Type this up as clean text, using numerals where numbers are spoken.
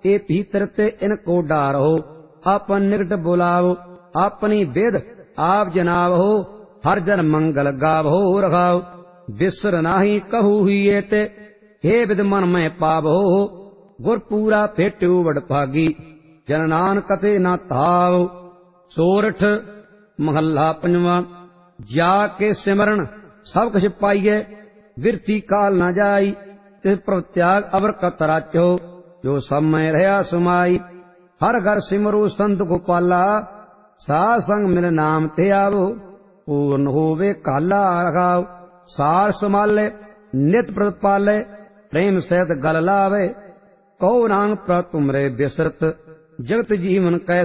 ए भीतर ते इनको डारो। अपन निकट बुलाओ अपनी विद आप जनावो। हर जन मंगल गावो रखाओ। बिसर नाही कहू ही ते हे विद मन में पावो। गुरपूरा भेट्यो वडभागी जन नानक ते ना ताव। सोरठ महला पंजवा। जाके सिमरन सब कुछ पाइए बिरथी काल न जाई। तिस प्रभ त्याग अवर कत राचो जो सब में रहा समाई। हर घर सिमरो संत गोपाला साध संग मिल नाम ते आवो। पूर्ण होवे काला रखाओ। सार संभाले नित प्रतिपाले प्रेम सहित गल लावे। कहो नानक प्रभ तुमरे बिसरत जगत जीवन कै